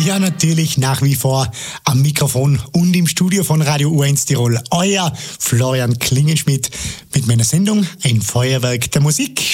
Ja, natürlich nach wie vor am Mikrofon und im Studio von Radio U1 Tirol. Euer Florian Klingenschmidt mit meiner Sendung Ein Feuerwerk der Musik.